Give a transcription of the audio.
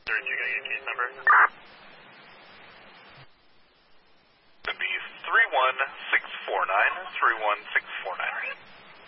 search, you gotta get case number. It'd be 31649, 31649.